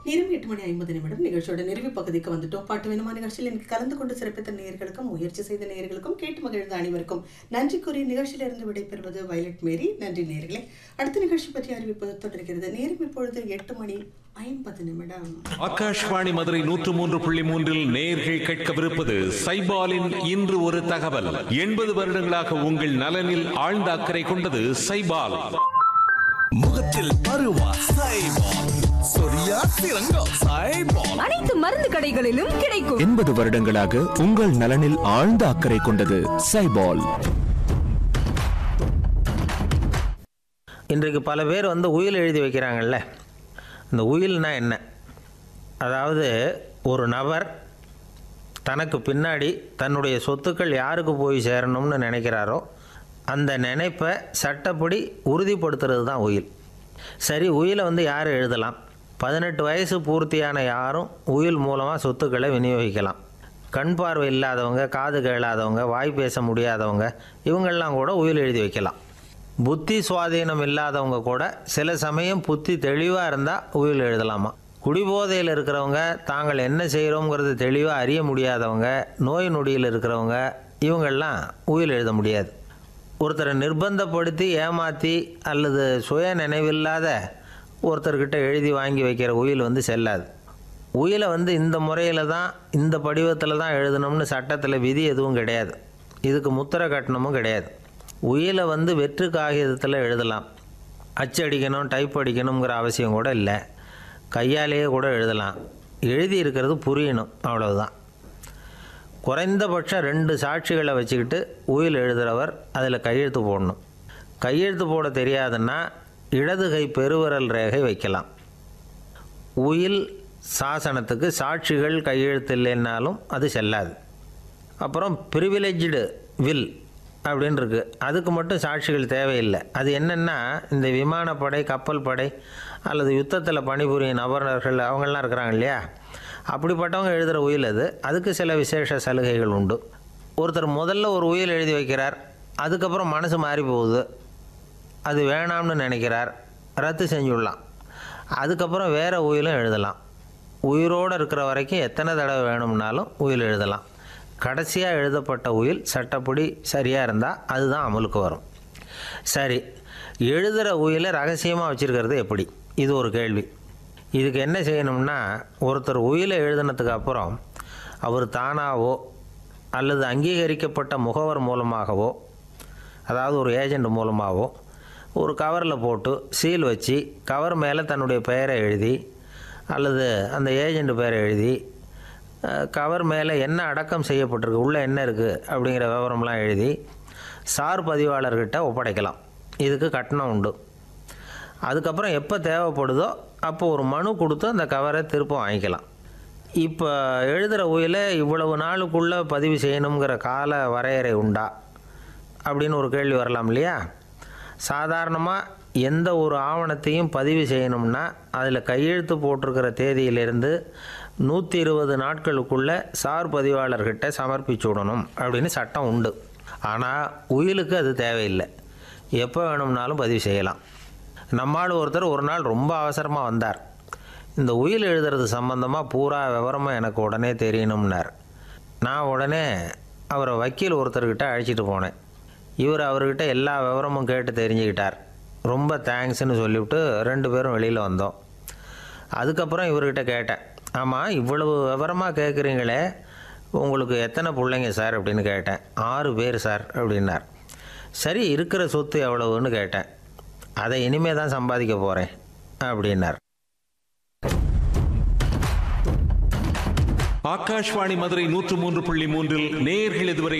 நேரம் 8:50 நிகழ்ச்சியோட நிறைவு பகுதிக்கு வந்துட்டோம். பாட்டு வேணுமா நிகழ்ச்சியில் எனக்கு கலந்து கொண்டு சிறப்பித்த நேயர்களுக்கும் முயற்சி செய்த நேயர்களுக்கும் கேட்டு மகிழ்ந்த அனைவருக்கும் நன்றி கூறி நிகழ்ச்சியிலிருந்து விடைபெறுவது வயலட் மேரி. நன்றி நேயர்களே. அடுத்த நிகழ்ச்சி பற்றி அறிவிப்பு தொடர்கிறது. நேரம் இப்பொழுது 8:50. ஆகாஷ்வாணி மதுரை 103.3 நேயர்கள் கேட்கவிருப்பது சைபாலின் இன்று ஒரு தகவல். 80 வருடங்களாக உங்கள் நலனில் ஆழ்ந்த அக்கறை கொண்டது சைபால். முகத்தில் பருவா சைபால், சொரியா சிறங்கம் சைபால். அனைத்து மருந்து கடைகளிலும் கிடைக்கும். 80 வருடங்களாக உங்கள் நலனில் ஆழ்ந்த அக்கறை கொண்டது சைபால். இன்றைக்கு பல பேர் உயில் எழுதி வைக்கிறாங்கல்ல. இந்த உயில்னா என்ன? அதாவது ஒரு நபர் தனக்கு பின்னாடி தன்னுடைய சொத்துக்கள் யாருக்கு போய் சேரணும்னு நினைக்கிறாரோ அந்த நினைப்பை சட்டப்படி உறுதிப்படுத்துறது தான் உயில். சரி, உயிலை யார் எழுதலாம்? 18 வயசு பூர்த்தியான யாரும் உயில் மூலமாக சொத்துக்களை விநியோகிக்கலாம். கண் பார்வை இல்லாதவங்க, காது கேளாதவங்க, வாய் பேச முடியாதவங்க, இவங்கெல்லாம் கூட உயில் எழுதி வைக்கலாம். புத்தி சுவாதீனம் இல்லாதவங்க கூட சில சமயம் புத்தி தெளிவாக இருந்தால் உயில் எழுதலாமா. குடிபோதையில் இருக்கிறவங்க, தாங்கள் என்ன செய்கிறோங்கிறது தெளிவாக அறிய முடியாதவங்க, நோய் நொடியில் இருக்கிறவங்க, இவங்கெல்லாம் உயில் எழுத முடியாது. ஒருத்தரை நிர்பந்தப்படுத்தி ஏமாற்றி அல்லது சுய நினைவில்லாத ஒருத்தர்கிட்ட எழுதி வாங்கி வைக்கிற உயில் செல்லாது. உயிலை இந்த முறையில் தான், இந்த படிவத்தில் தான் எழுதணும்னு சட்டத்தில் விதி எதுவும் கிடையாது. இதுக்கு முத்திரை கட்டணமும் கிடையாது. உயிலை வெற்று காகிதத்தில் எழுதலாம். அச்சடிக்கணும், டைப் அடிக்கணுங்கிற அவசியம் கூட இல்லை. கையாலேயே கூட எழுதலாம். எழுதி இருக்கிறது புரியணும், அவ்வளவுதான். குறைந்தபட்சம் 2 சாட்சிகளை வச்சுக்கிட்டு உயில் எழுதுகிறவர் அதில் கையெழுத்து போடணும். கையெழுத்து போட தெரியாதுன்னா இடது கை பெருவிரல் ரேகை வைக்கலாம். உயில் சாசனத்துக்கு சாட்சிகள் கையெழுத்து இல்லைன்னாலும் அது செல்லாது. அப்புறம் ப்ரிவிலேஜ்டு வில் அப்படின்னு இருக்குது. அதுக்கு மட்டும் சாட்சிகள் தேவையில்லை. அது என்னென்னா, இந்த விமானப்படை, கப்பல் படை அல்லது யுத்தத்தில் பணிபுரியும் நபர்கள் அவங்களாம் இருக்கிறாங்க இல்லையா, அப்படிப்பட்டவங்க எழுதுகிற உயில் அது. அதுக்கு சில விசேஷ சலுகைகள் உண்டு. ஒருத்தர் முதல்ல ஒரு உயில் எழுதி வைக்கிறார், அதுக்கப்புறம் மனசு மாறி போகுது, அது வேணாம்னு நினைக்கிறார், ரத்து செஞ்சுடலாம். அதுக்கப்புறம் வேறு உயிலும் எழுதலாம். உயிரோடு இருக்கிற வரைக்கும் எத்தனை தடவை வேணும்னாலும் உயில் எழுதலாம். கடைசியாக எழுதப்பட்ட உயில் சட்டப்படி சரியாக இருந்தால் அதுதான் அமலுக்கு வரும். சரி, எழுதுகிற உயிலை ரகசியமாக வச்சுருக்கிறது எப்படி? இது ஒரு கேள்வி. இதுக்கு என்ன செய்யணும்னா, ஒருத்தர் உயிலை எழுதினதுக்கு அப்புறம் அவர் தானாகவோ அல்லது அங்கீகரிக்கப்பட்ட முகவர் மூலமாகவோ, அதாவது ஒரு ஏஜெண்ட் மூலமாகவோ, ஒரு கவரில் போட்டு சீல் வச்சு கவர் மேலே தன்னுடைய பெயரை எழுதி அல்லது அந்த ஏஜெண்ட் பெயரை எழுதி கவர் மேலே என்ன அடக்கம் செய்யப்பட்டிருக்கு, உள்ளே என்ன இருக்குது அப்படிங்கிற விவரம்லாம் எழுதி சார் பதிவாளர்கிட்ட ஒப்படைக்கலாம். இதுக்கு கட்டணம் உண்டு. அதுக்கப்புறம் எப்போ தேவைப்படுதோ அப்போ ஒரு மனு கொடுத்து அந்த கவரை திரும்ப வாங்கிக்கலாம். இப்போ எழுதுகிற உயிலை இவ்வளவு நாளுக்குள்ளே பதிவு செய்யணுங்கிற கால வரையறை உண்டா அப்படின்னு ஒரு கேள்வி வரலாம் இல்லையா. சாதாரணமாக எந்த ஒரு ஆவணத்தையும் பதிவு செய்யணும்னா அதில் கையெழுத்து போட்டிருக்கிற தேதியிலிருந்து 120 நாட்களுக்குள்ளே சார் பதிவாளர்கிட்ட சமர்ப்பிச்சு விடணும் அப்படின்னு சட்டம் உண்டு. ஆனால் உயிலுக்கு அது தேவையில்லை. எப்போ வேணும்னாலும் பதிவு செய்யலாம். நம்மால் ஒருத்தர் ஒரு நாள் ரொம்ப அவசரமாக வந்தார். இந்த உயில் எழுதுறது சம்பந்தமாக பூரா விவரமாக எனக்கு உடனே தெரியணும்னார். நான் உடனே அவரை வக்கீல் ஒருத்தர்கிட்ட அழைச்சிட்டு போனேன். அவர்கிட்ட எல்லா விவரமும் கேட்டு தெரிஞ்சுக்கிட்டார். ரொம்ப தேங்க்ஸ்ன்னு சொல்லிவிட்டு 2 பேரும் வெளியில் வந்தோம். அதுக்கப்புறம் இவர்கிட்ட கேட்டேன், ஆமாம் இவ்வளவு விவரமாக கேட்குறீங்களே, உங்களுக்கு எத்தனை பிள்ளைங்க சார் அப்படின்னு கேட்டேன். 6 பேர் சார் அப்படின்னார். சரி, இருக்கிற சொத்து எவ்வளவுன்னு கேட்டேன். அதை இனிமே தான் சம்பாதிக்க போகிறேன் அப்படின்னார். ஆகாஷ்வாணி மதுரை 103.3 நேயர்கள் இதுவரை